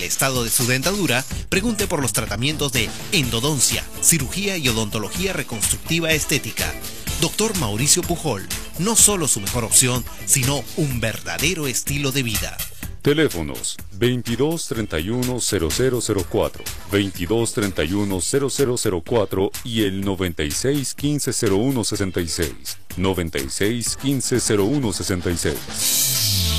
estado de su dentadura, pregunte por los tratamientos de endodoncia, cirugía y odontología reconstructiva estética. Doctor Mauricio Pujol, no solo su mejor opción, sino un verdadero estilo de vida. Teléfonos 2231-0004, 2231-0004 y el 9615-0166, 9615-0166.